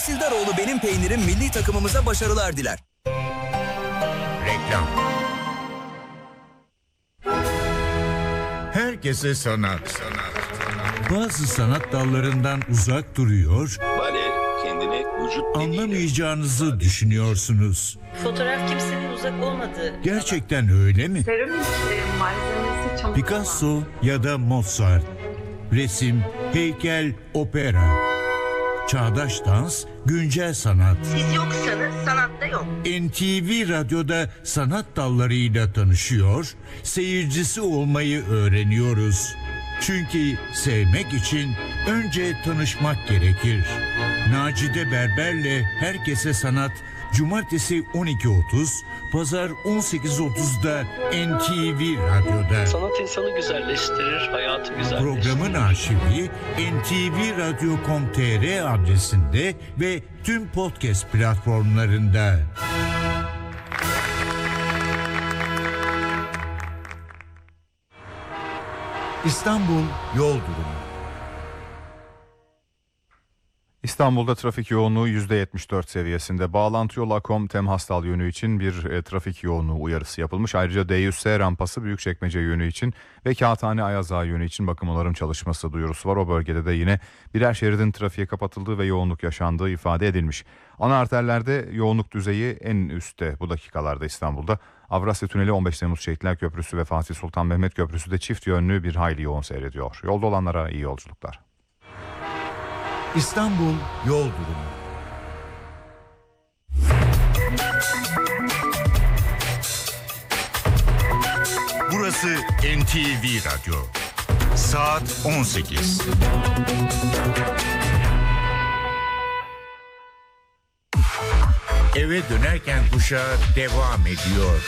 Tahsildaroğlu Benim Peynirim milli takımımıza başarılar diler. Reklam. Herkese sanat. Bazı sanat dallarından uzak duruyor, Bale kendini vücut anlamayacağınızı düşünüyorsunuz. Fotoğraf kimsenin uzak olmadığı. Gerçekten öyle mi? Seramik malzemesi çamur. Picasso ya da Mozart, resim, heykel, opera, çağdaş dans, güncel sanat. Siz yoksanız sanatta yok. NTV Radyo'da sanat dallarıyla tanışıyor, seyircisi olmayı öğreniyoruz. Çünkü sevmek için önce tanışmak gerekir. Nacide Berber'le Herkese Sanat, Cumartesi 12.30, Pazar 18.30'da NTV Radyo'da. Sanat insanı güzelleştirir, hayatı güzelleştirir. Programın arşivi ntvradyo.com.tr adresinde ve tüm podcast platformlarında. İstanbul yol durumu. İstanbul'da trafik yoğunluğu %74 seviyesinde. Bağlantı yolu Akom Temhastal yönü için bir trafik yoğunluğu uyarısı yapılmış. Ayrıca D100S rampası Büyükçekmece yönü için ve Kağıthane Ayaz Ağa yönü için bakım onarım çalışması duyurusu var. O bölgede de yine birer şeridin trafiğe kapatıldığı ve yoğunluk yaşandığı ifade edilmiş. Ana arterlerde yoğunluk düzeyi en üstte bu dakikalarda İstanbul'da. Avrasya Tüneli, 15 Temmuz Şehitler Köprüsü ve Fatih Sultan Mehmet Köprüsü de çift yönlü bir hayli yoğun seyrediyor. Yolda olanlara iyi yolculuklar. İstanbul yol durumu. Burası NTV Radyo. Saat 18. Eve dönerken kuşağı devam ediyor.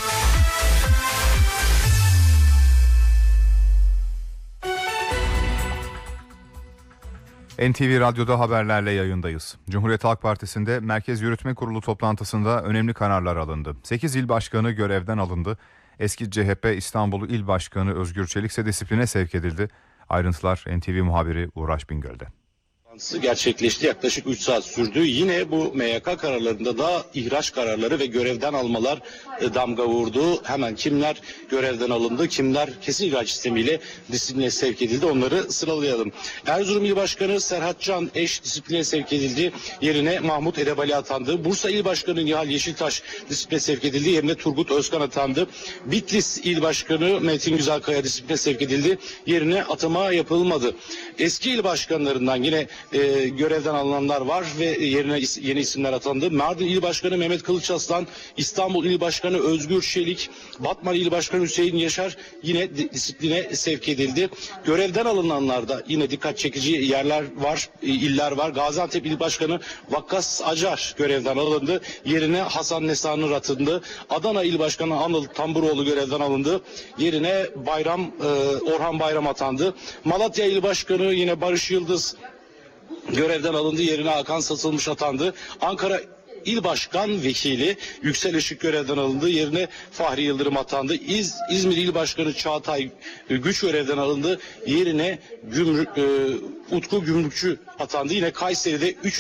NTV Radyo'da haberlerle yayındayız. Cumhuriyet Halk Partisi'nde Merkez Yürütme Kurulu toplantısında önemli kararlar alındı. 8 il başkanı görevden alındı. Eski CHP İstanbul İl Başkanı Özgür Çelik ise disipline sevk edildi. Ayrıntılar NTV muhabiri Uğraş Bingöl'de. Gerçekleşti. Yaklaşık 3 saat sürdü. Yine bu MYK kararlarında da ihraç kararları ve görevden almalar damga vurdu. Hemen kimler görevden alındı, kimler kesin ihraç sistemiyle disipline sevk edildi, onları sıralayalım. Erzurum İl Başkanı Serhat Can Eş disipline sevk edildi. Yerine Mahmut Edebali atandı. Bursa İl Başkanı Nihal Yeşiltaş disipline sevk edildi. Yerine Turgut Özkan atandı. Bitlis İl Başkanı Metin Güzelkaya disipline sevk edildi. Yerine atama yapılmadı. Eski il başkanlarından yine görevden alınanlar var ve yerine yeni isimler atandı. Mardin İl Başkanı Mehmet Kılıçaslan, İstanbul İl Başkanı Özgür Çelik, Batman İl Başkanı Hüseyin Yaşar yine disipline sevk edildi. Görevden alınanlarda yine dikkat çekici yerler var, iller var. Gaziantep İl Başkanı Vakkas Acar görevden alındı. Yerine Hasan Nesanur atıldı. Adana İl Başkanı Anıl Tamburoğlu görevden alındı. Yerine Orhan Bayram atandı. Malatya İl Başkanı yine Barış Yıldız görevden alındı. Yerine Hakan Satılmış atandı. Ankara İl Başkan Vekili Yüksel Işık görevden alındı. Yerine Fahri Yıldırım atandı. İzmir İl Başkanı Çağatay Güç görevden alındı. Yerine Utku Gümrükçü atandı. Yine Kayseri'de 3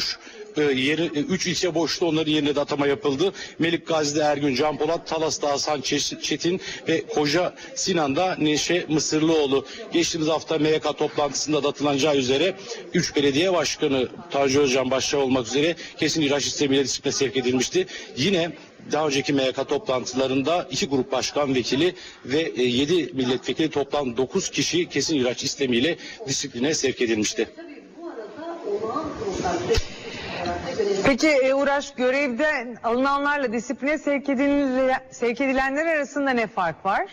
ilçe boştu. Onların yerine de atama yapıldı. Melik Gazi'de Ergün Can Polat, Talas'ta Hasan Çetin ve Koca Sinan'da Neşe Mısırlıoğlu. Geçtiğimiz hafta MYK toplantısında da atılacağı üzere 3 belediye başkanı Tanju Özcan başta olmak üzere kesin ihraç sistemiyle disipline sevk edilmişti. Yine daha önceki MYK toplantılarında 2 grup başkan vekili ve 7 milletvekili toplam 9 kişi kesin ihraç sistemiyle disipline sevk edilmişti. Peki Uğraş, görevden alınanlarla disipline sevk edilenler arasında ne fark var?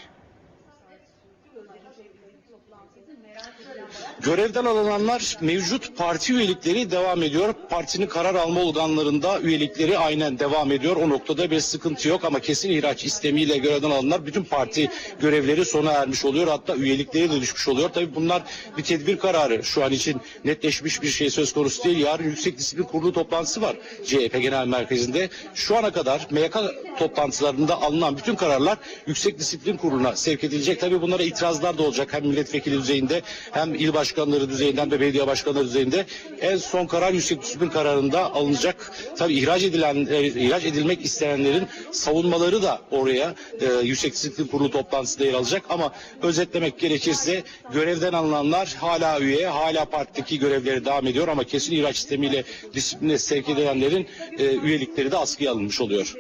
Görevden alınanlar mevcut parti üyelikleri devam ediyor. Partinin karar alma organlarında üyelikleri aynen devam ediyor. O noktada bir sıkıntı yok ama kesin ihraç istemiyle görevden alınanlar bütün parti görevleri sona ermiş oluyor. Hatta üyelikleri de düşmüş oluyor. Tabii bunlar bir tedbir kararı. Şu an için netleşmiş bir şey söz konusu değil. Yarın Yüksek Disiplin Kurulu toplantısı var CHP Genel Merkezi'nde. Şu ana kadar MYK toplantılarında alınan bütün kararlar Yüksek Disiplin Kurulu'na sevk edilecek. Tabii bunlara itirazlar da olacak hem milletvekili düzeyinde hem il başkanları düzeyinden ve belediye başkanları düzeyinde. En son karar Yüksek Disiplin kararında alınacak. Tabii ihraç edilmek isteyenlerin savunmaları da oraya Yüksek Disiplin Kurulu toplantısında yer alacak. Ama özetlemek gerekirse görevden alınanlar hala üye, hala partideki görevleri devam ediyor ama kesin ihraç sistemiyle disipline sevk edilenlerin üyelikleri de askıya alınmış oluyor.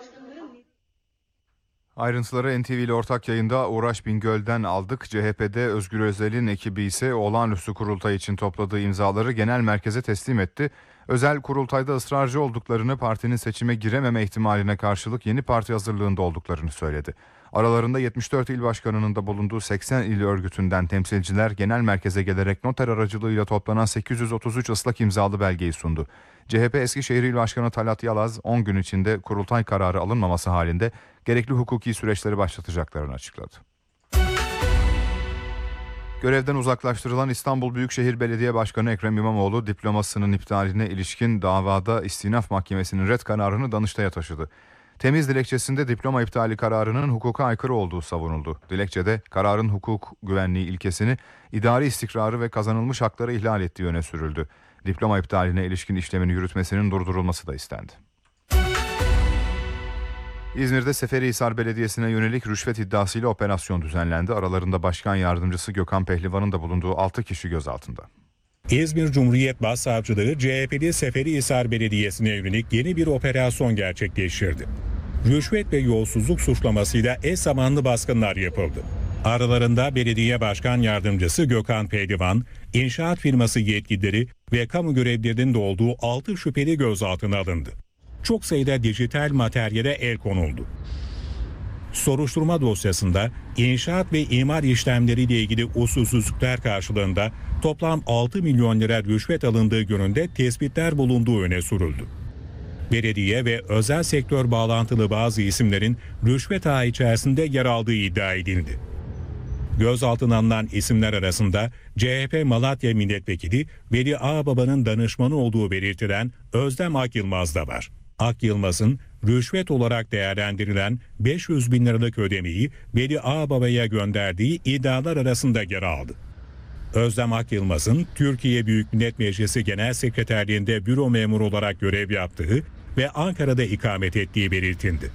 Ayrıntıları NTV ile ortak yayında Uğraş Bingöl'den aldık. CHP'de Özgür Özel'in ekibi ise olağanüstü kurultay için topladığı imzaları genel merkeze teslim etti. Özel kurultayda ısrarcı olduklarını, partinin seçime girememe ihtimaline karşılık yeni parti hazırlığında olduklarını söyledi. Aralarında 74 il başkanının da bulunduğu 80 il örgütünden temsilciler genel merkeze gelerek noter aracılığıyla toplanan 833 ıslak imzalı belgeyi sundu. CHP Eskişehir İl Başkanı Talat Yalaz 10 gün içinde kurultay kararı alınmaması halinde gerekli hukuki süreçleri başlatacaklarını açıkladı. Görevden uzaklaştırılan İstanbul Büyükşehir Belediye Başkanı Ekrem İmamoğlu diplomasının iptaline ilişkin davada İstinaf Mahkemesi'nin ret kararını Danıştay'a taşıdı. Temiz dilekçesinde diploma iptali kararının hukuka aykırı olduğu savunuldu. Dilekçede kararın hukuk güvenliği ilkesini, idari istikrarı ve kazanılmış hakları ihlal ettiği öne sürüldü. Diploma iptaline ilişkin işlemini yürütmesinin durdurulması da istendi. İzmir'de Seferihisar Belediyesi'ne yönelik rüşvet iddiasıyla operasyon düzenlendi. Aralarında Başkan Yardımcısı Gökhan Pehlivan'ın da bulunduğu 6 kişi gözaltında. İzmir Cumhuriyet Başsavcılığı CHP'li Seferihisar Belediyesi'ne yönelik yeni bir operasyon gerçekleştirdi. Rüşvet ve yolsuzluk suçlamasıyla eş zamanlı baskınlar yapıldı. Aralarında Belediye Başkan Yardımcısı Gökhan Pehlivan, inşaat firması yetkilileri ve kamu görevlilerinin de olduğu 6 şüpheli gözaltına alındı. Çok sayıda dijital materyale el konuldu. Soruşturma dosyasında inşaat ve imar işlemleriyle ilgili usulsüzlükler karşılığında toplam 6 milyon lira rüşvet alındığı yönünde tespitler bulunduğu öne sürüldü. Belediye ve özel sektör bağlantılı bazı isimlerin rüşvet ağı içerisinde yer aldığı iddia edildi. Gözaltına alınan isimler arasında CHP Malatya Milletvekili Veli Ağbaba'nın danışmanı olduğu belirtilen Özdem Akyılmaz da var. Akyılmaz'ın rüşvet olarak değerlendirilen 500 bin liralık ödemeyi Veli Ağbaba'ya gönderdiği iddialar arasında yer aldı. Özdem Akyılmaz'ın Türkiye Büyük Millet Meclisi Genel Sekreterliğinde büro memuru olarak görev yaptığı ve Ankara'da ikamet ettiği belirtildi.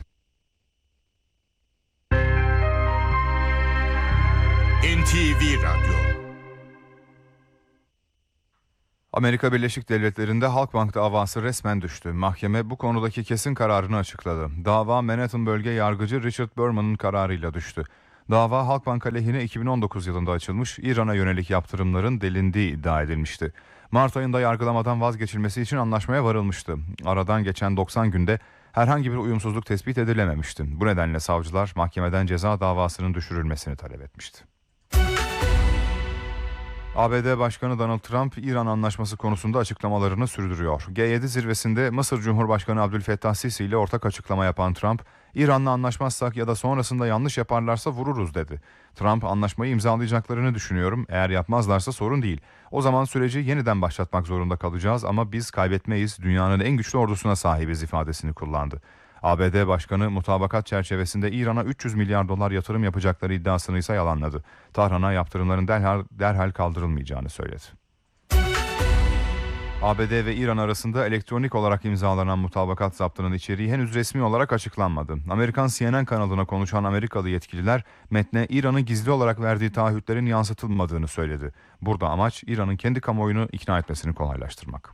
NTV Radyo. Amerika Birleşik Devletleri'nde Halkbank davası resmen düştü. Mahkeme bu konudaki kesin kararını açıkladı. Dava Manhattan Bölge Yargıcı Richard Berman'ın kararıyla düştü. Dava Halkbank aleyhine 2019 yılında açılmış, İran'a yönelik yaptırımların delindiği iddia edilmişti. Mart ayında yargılamadan vazgeçilmesi için anlaşmaya varılmıştı. Aradan geçen 90 günde herhangi bir uyumsuzluk tespit edilememişti. Bu nedenle savcılar mahkemeden ceza davasının düşürülmesini talep etmişti. ABD Başkanı Donald Trump, İran anlaşması konusunda açıklamalarını sürdürüyor. G7 zirvesinde Mısır Cumhurbaşkanı Abdülfettah Sisi ile ortak açıklama yapan Trump, İran'la anlaşmazsak ya da sonrasında yanlış yaparlarsa vururuz dedi. Trump, anlaşmayı imzalayacaklarını düşünüyorum, eğer yapmazlarsa sorun değil. O zaman süreci yeniden başlatmak zorunda kalacağız ama biz kaybetmeyiz, dünyanın en güçlü ordusuna sahibiz ifadesini kullandı. ABD Başkanı mutabakat çerçevesinde İran'a 300 milyar dolar yatırım yapacakları iddiasını ise yalanladı. Tahran'a yaptırımların derhal kaldırılmayacağını söyledi. ABD ve İran arasında elektronik olarak imzalanan mutabakat zaptının içeriği henüz resmi olarak açıklanmadı. Amerikan CNN kanalına konuşan Amerikalı yetkililer metne İran'ın gizli olarak verdiği taahhütlerin yansıtılmadığını söyledi. Burada amaç İran'ın kendi kamuoyunu ikna etmesini kolaylaştırmak.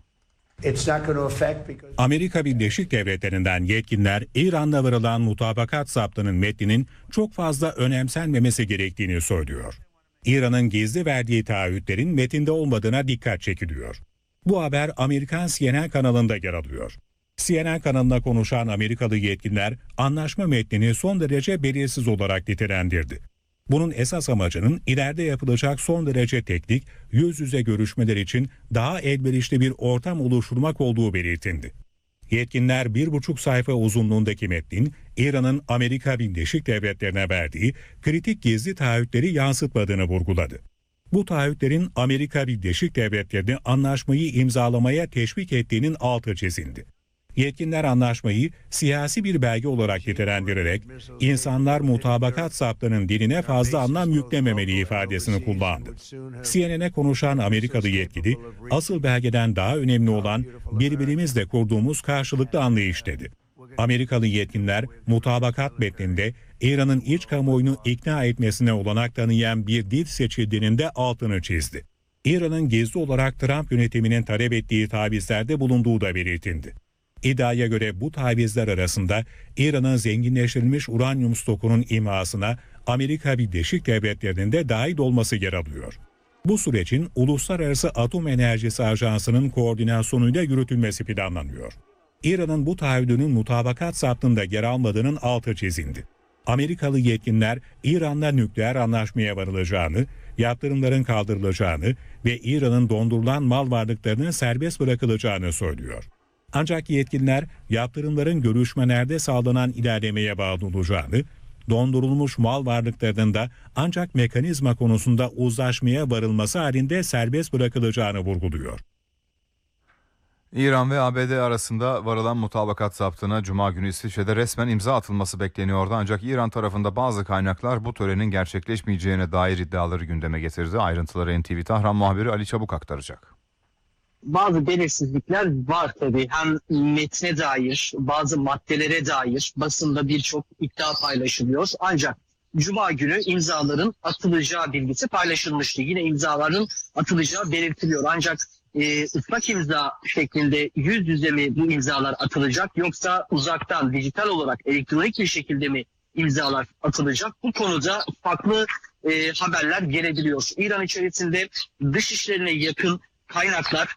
Amerika Birleşik Devletleri'nden yetkililer İran'la varılan mutabakat zaptının metninin çok fazla önemsenmemesi gerektiğini söylüyor. İran'ın gizli verdiği taahhütlerin metinde olmadığına dikkat çekiliyor. Bu haber Amerikan CNN kanalında yer alıyor. CNN kanalına konuşan Amerikalı yetkililer anlaşma metnini son derece belirsiz olarak nitelendirdi. Bunun esas amacının ileride yapılacak son derece teknik, yüz yüze görüşmeler için daha elverişli bir ortam oluşturmak olduğu belirtildi. Yetkililer 1,5 sayfa uzunluğundaki metnin İran'ın Amerika Birleşik Devletleri'ne verdiği kritik gizli taahhütleri yansıtmadığını vurguladı. Bu taahhütlerin Amerika Birleşik Devletleri'ni anlaşmayı imzalamaya teşvik ettiğinin altı çizildi. Yetkililer anlaşmayı siyasi bir belge olarak nitelendirerek insanlar mutabakat zaptının diline fazla anlam yüklememeli ifadesini kullandı. CNN'e konuşan Amerikalı yetkili, asıl belgeden daha önemli olan birbirimizle kurduğumuz karşılıklı anlayış dedi. Amerikalı yetkililer mutabakat metninde İran'ın iç kamuoyunu ikna etmesine olanak tanıyan bir dil seçildiğinin de altını çizdi. İran'ın gizli olarak Trump yönetiminin talep ettiği tavizlerde bulunduğu da belirtildi. İddiaya göre bu tavizler arasında İran'ın zenginleştirilmiş uranyum stokunun imhasına Amerika Birleşik Devletleri'nin de dahil olması yer alıyor. Bu sürecin Uluslararası Atom Enerjisi Ajansı'nın koordinasyonuyla yürütülmesi planlanıyor. İran'ın bu taahhüdünün mutabakat zaptında yer almadığının altı çizildi. Amerikalı yetkililer İran'la nükleer anlaşmaya varılacağını, yaptırımların kaldırılacağını ve İran'ın dondurulan mal varlıklarının serbest bırakılacağını söylüyor. Ancak yetkililer yaptırımların görüşmelerde sağlanan ilerlemeye bağlı olacağını, dondurulmuş mal varlıklarının da ancak mekanizma konusunda uzlaşmaya varılması halinde serbest bırakılacağını vurguluyor. İran ve ABD arasında varılan mutabakat zaptına Cuma günü İsviçre'de resmen imza atılması bekleniyordu. Ancak İran tarafında bazı kaynaklar bu törenin gerçekleşmeyeceğine dair iddiaları gündeme getirdi. Ayrıntıları NTV Tahran muhabiri Ali Çabuk aktaracak. Bazı belirsizlikler var tabii. Hem metne dair, bazı maddelere dair basında birçok iddia paylaşılıyor. Ancak Cuma günü imzaların atılacağı bilgisi paylaşılmıştı. Yine imzaların atılacağı belirtiliyor. Ancak ıslak imza şeklinde yüz yüze mi bu imzalar atılacak yoksa uzaktan dijital olarak elektronik bir şekilde mi imzalar atılacak? Bu konuda farklı haberler gelebiliyor. İran içerisinde dış işlerine yakın kaynaklar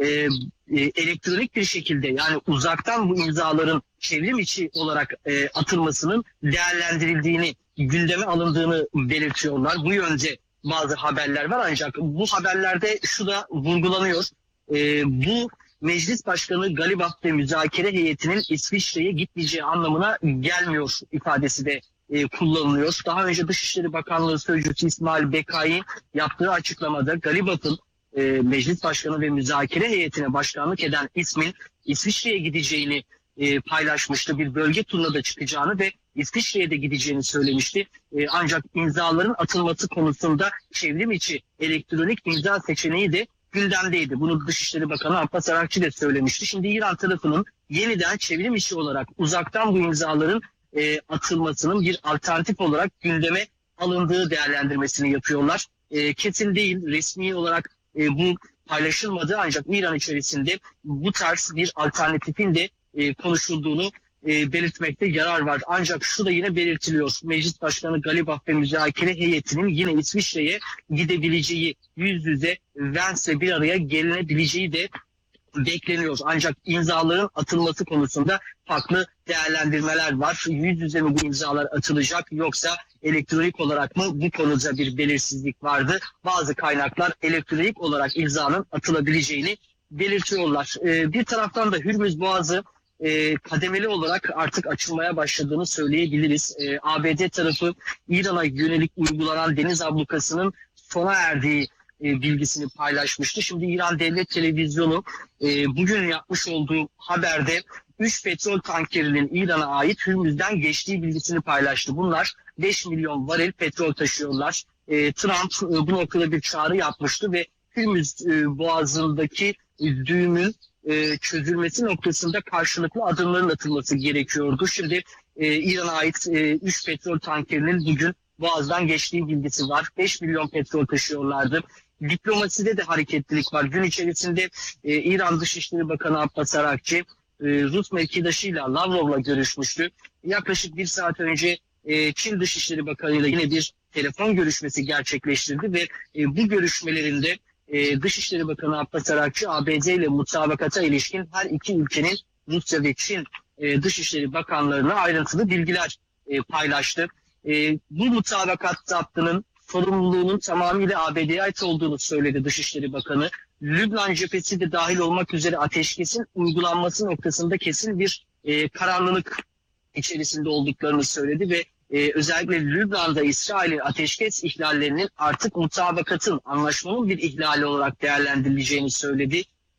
elektronik bir şekilde yani uzaktan bu imzaların çevrim içi olarak atılmasının değerlendirildiğini, gündeme alındığını belirtiyorlar. Bu yönde bazı haberler var ancak bu haberlerde şu da vurgulanıyor. Bu Meclis Başkanı Galibaf ve müzakere heyetinin İsviçre'ye gitmeyeceği anlamına gelmiyor ifadesi de kullanılıyor. Daha önce Dışişleri Bakanlığı Sözcüsü İsmail Bekai yaptığı açıklamada Galibaf'ın Meclis Başkanı ve müzakere heyetine başkanlık eden ismin İsviçre'ye gideceğini paylaşmıştı. Bir bölge turuna da çıkacağını ve İsviçre'ye de gideceğini söylemişti. Ancak imzaların atılması konusunda çevrim içi elektronik imza seçeneği de gündemdeydi. Bunu Dışişleri Bakanı Abbas Arakçı da söylemişti. Şimdi İran tarafının yeniden çevrim içi olarak uzaktan bu imzaların atılmasının bir alternatif olarak gündeme alındığı değerlendirmesini yapıyorlar. Kesin değil, resmi olarak bu paylaşılmadı ancak İran içerisinde bu tarz bir alternatifin de konuşulduğunu belirtmekte yarar var. Ancak şu da yine belirtiliyor. Meclis Başkanı Galibaf ve müzakere heyetinin yine İsviçre'ye gidebileceği, yüz yüze Vance'le bir araya gelinebileceği de bekleniyor. Ancak imzaların atılması konusunda farklı değerlendirmeler var. Yüz yüze mi bu imzalar atılacak yoksa elektronik olarak mı, bu konuda bir belirsizlik vardı. Bazı kaynaklar elektronik olarak imzanın atılabileceğini belirtiyorlar. Bir taraftan da Hürmüz Boğazı kademeli olarak artık açılmaya başladığını söyleyebiliriz. ABD tarafı İran'a yönelik uygulanan deniz ablukasının sona erdiği bilgisini paylaşmıştı. Şimdi İran Devlet Televizyonu bugün yapmış olduğu haberde 3 petrol tankerinin İran'a ait Hürmüz'den geçtiği bilgisini paylaştı. Bunlar 5 milyon varil petrol taşıyorlar. Trump bu noktada bir çağrı yapmıştı ve Hürmüz boğazındaki düğümün çözülmesi noktasında karşılıklı adımların atılması gerekiyordu. Şimdi İran'a ait 3 petrol tankerinin bugün boğazdan geçtiği bilgisi var. 5 milyon petrol taşıyorlardı. Diplomaside de hareketlilik var. Gün içerisinde İran Dışişleri Bakanı Abbas Arakçı Rus mevkidaşıyla Lavrov'la görüşmüştü. Yaklaşık bir saat önce Çin Dışişleri Bakanı ile yine bir telefon görüşmesi gerçekleştirdi ve bu görüşmelerinde Dışişleri Bakanı Abbas Arakçı ABD ile mutabakata ilişkin her iki ülkenin Rusya ve Çin Dışişleri Bakanlarına ayrıntılı bilgiler paylaştı. Bu mutabakat zaptının sorumluluğunun tamamıyla ABD'ye ait olduğunu söyledi Dışişleri Bakanı. Lübnan cephesi de dahil olmak üzere ateşkesin uygulanması noktasında kesin bir kararlılık içerisinde olduklarını söyledi ve özellikle Lübnan'da İsrail'in ateşkes ihlallerinin artık mutabakatın, anlaşmanın bir ihlali olarak değerlendirileceğini söyledi.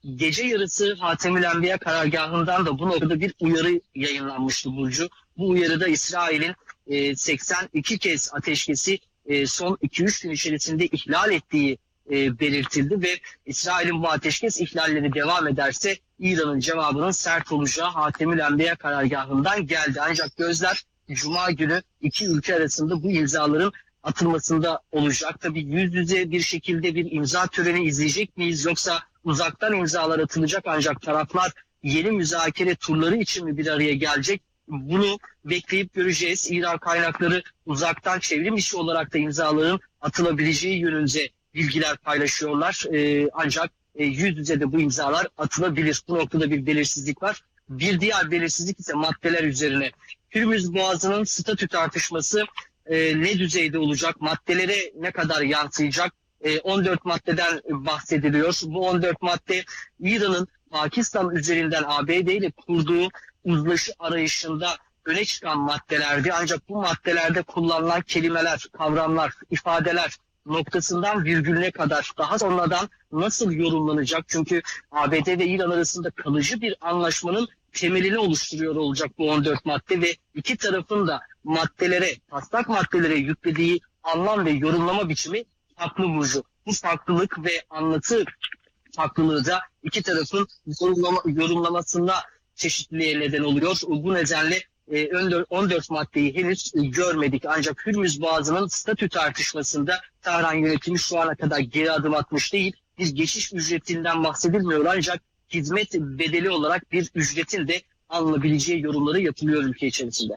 gece yarısı Hatemül Enbiya karargahından da bu noktada bir uyarı yayınlanmıştı Burcu. Bu uyarıda İsrail'in 82 kez ateşkesi son 2-3 gün içerisinde ihlal ettiği belirtildi ve İsrail'in bu ateşkes ihlalleri devam ederse İran'ın cevabının sert olacağı Hatemül Enbiya karargahından geldi. Ancak gözler Cuma günü iki ülke arasında bu imzaların atılmasında olacak. Tabii yüz yüze bir şekilde bir imza töreni izleyecek miyiz, yoksa uzaktan imzalar atılacak ancak taraflar yeni müzakere turları için mi bir araya gelecek? Bunu bekleyip göreceğiz. İran kaynakları uzaktan çevrim içi olarak da imzaların atılabileceği yönünde bilgiler paylaşıyorlar. Ancak yüz yüze de bu imzalar atılabilir. Bu noktada bir belirsizlik var. Bir diğer belirsizlik ise maddeler üzerine. Hürmüz Boğazı'nın statü tartışması ne düzeyde olacak? Maddelere ne kadar yansıyacak? 14 maddeden bahsediliyor. Bu 14 madde İran'ın Pakistan üzerinden ABD ile kurduğu uzlaşı arayışında öne çıkan maddelerdi. Ancak bu maddelerde kullanılan kelimeler, kavramlar, ifadeler noktasından virgülüne kadar daha sonradan nasıl yorumlanacak? Çünkü ABD ve İran arasında kalıcı bir anlaşmanın temelini oluşturuyor olacak bu 14 madde ve iki tarafın da maddelere, taslak maddelere yüklediği anlam ve yorumlama biçimi farklı Burcu. Bu farklılık ve anlatı farklılığı da iki tarafın yorumlamasında çeşitliliğe neden oluyor. Bu nedenle 14 maddeyi henüz görmedik. Ancak Hürmüz Boğazı'nın statü tartışmasında Tahran yönetimi şu ana kadar geri adım atmış değil. Bir geçiş ücretinden bahsedilmiyor ancak hizmet bedeli olarak bir ücretin de alınabileceği yorumları yapılıyor ülke içerisinde.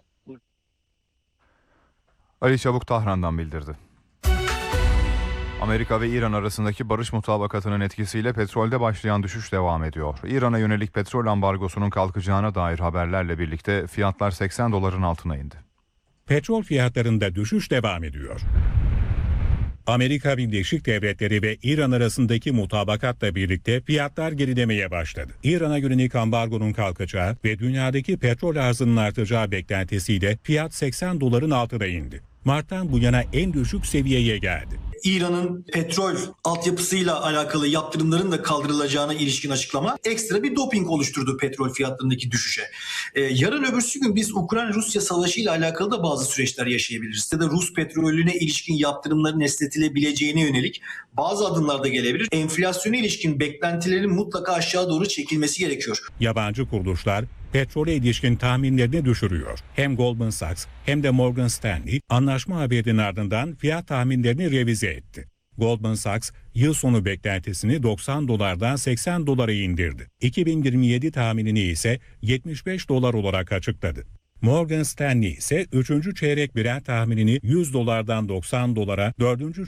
Ali Çabuk Tahran'dan bildirdi. Amerika ve İran arasındaki barış mutabakatının etkisiyle petrolde başlayan düşüş devam ediyor. İran'a yönelik petrol ambargosunun kalkacağına dair haberlerle birlikte fiyatlar $80 altına indi. Petrol fiyatlarında düşüş devam ediyor. Amerika Birleşik Devletleri ve İran arasındaki mutabakatla birlikte fiyatlar gerilemeye başladı. İran'a yönelik ambargonun kalkacağı ve dünyadaki petrol arzının artacağı beklentisiyle fiyat $80 altına indi. Mart'tan bu yana en düşük seviyeye geldi. İran'ın petrol altyapısıyla alakalı yaptırımların da kaldırılacağına ilişkin açıklama ekstra bir doping oluşturdu petrol fiyatlarındaki düşüşe. Yarın öbürsü gün biz Ukrayna-Rusya savaşı ile alakalı da bazı süreçler yaşayabiliriz. Ya da Rus petrolüne ilişkin yaptırımların esnetilebileceğine yönelik bazı adımlar da gelebilir. Enflasyona ilişkin beklentilerin mutlaka aşağı doğru çekilmesi gerekiyor. Yabancı kuruluşlar petrole ilişkin tahminlerini düşürüyor. Hem Goldman Sachs hem de Morgan Stanley anlaşma haberinin ardından fiyat tahminlerini revize etti. Goldman Sachs yıl sonu beklentisini $90'dan $80'a indirdi. 2027 tahminini ise $75 olarak açıkladı. Morgan Stanley ise 3. çeyrek Brent tahminini $100'dan $90, 4.